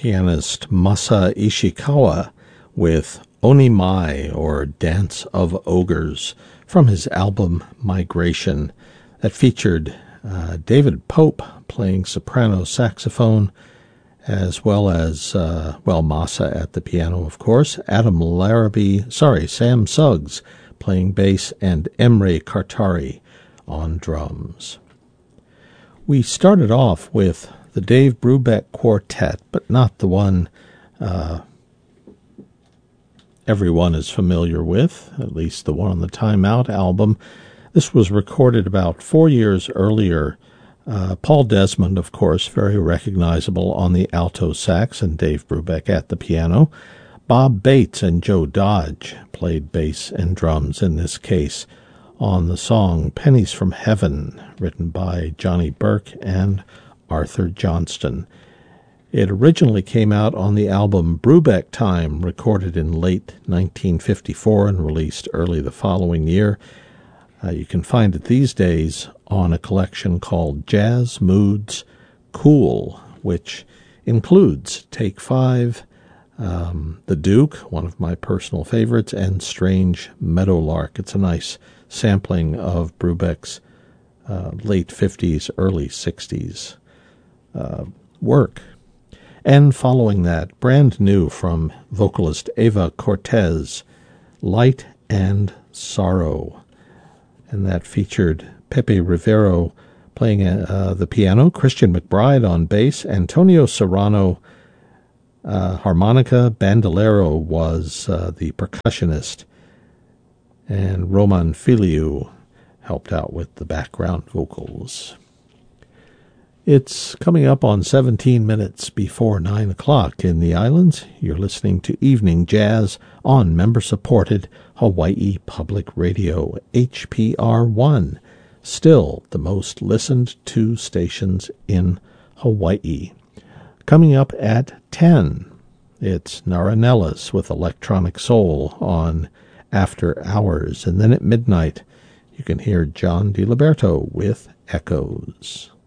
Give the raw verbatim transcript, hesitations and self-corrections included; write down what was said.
pianist Masa Ishikawa with Oni Mai, or Dance of Ogres, from his album Migration, that featured uh, David Pope playing soprano saxophone, as well as, uh, well, Masa at the piano, of course, Adam Larrabee, sorry, Sam Suggs playing bass, and Emre Kartari on drums. We started off with the Dave Brubeck Quartet, but not the one uh, everyone is familiar with, at least the one on the Time Out album. This was recorded about four years earlier. Uh, Paul Desmond, of course, very recognizable on the alto sax, and Dave Brubeck at the piano. Bob Bates and Joe Dodge played bass and drums in this case on the song Pennies from Heaven, written by Johnny Burke and Arthur Johnston. It originally came out on the album Brubeck Time, recorded in late nineteen fifty-four and released early the following year. Uh, you can find it these days on a collection called Jazz Moods Cool, which includes Take Five, um, The Duke, one of my personal favorites, and Strange Meadowlark. It's a nice sampling of Brubeck's uh, late fifties, early sixties uh, work. And following that, brand new from vocalist Eva Cortez, Light and Sorrow. And that featured Pepe Rivero playing uh, the piano, Christian McBride on bass, Antonio Serrano uh, harmonica, Bandolero was uh, the percussionist, and Roman Filiu helped out with the background vocals. It's coming up on seventeen minutes before nine o'clock in the islands. You're listening to Evening Jazz on member-supported Hawaii Public Radio, H P R one, still the most listened to stations in Hawaii. Coming up at ten, it's Nara Nellis with Electronic Soul on After Hours, and then at midnight you can hear John DiLiberto with Echoes.